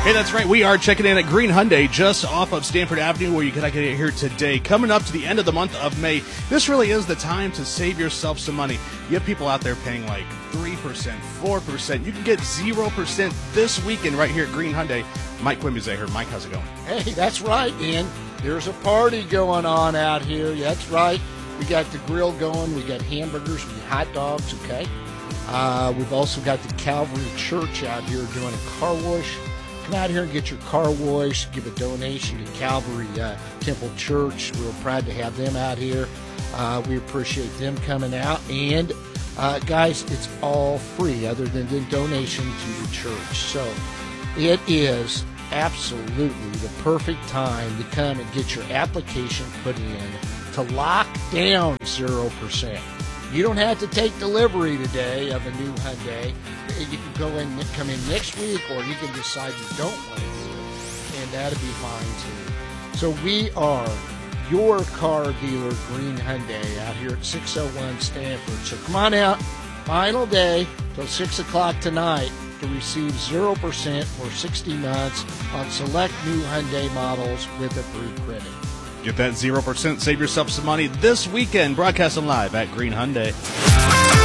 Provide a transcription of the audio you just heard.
Hey, that's right. We are checking in at Green Hyundai just off of Stanford Avenue where you can get here today. Coming up to the end of the month of May, this really is the time to save yourself some money. You have people out there paying like 3%, 4%. You can get 0% this weekend right here at Green Hyundai. Mike Quimby-Zaher here. Mike, how's it going? Hey, that's right, Ian. There's a party going on out here. That's right. We got the grill going. We got hamburgers. We got hot dogs, okay? We've also got the Calvary Church out here doing a car wash. Come out here and get your car washed. Give a donation to Calvary Temple Church. Real proud to have them out here. We appreciate them coming out. And, guys, it's all free other than the donation to the church. So it is absolutely the perfect time to come and get your application put in to lock down 0%. You don't have to take delivery today of a new Hyundai. You can come in next week, or you can decide you don't want to do it, and that'll be fine too. So we are your car dealer, Green Hyundai, out here at 601 Stanford. So come on out, final day till 6 o'clock tonight to receive 0% for 60 months on select new Hyundai models with approved credit. Get that 0%, save yourself some money this weekend. Broadcasting live at Green Hyundai.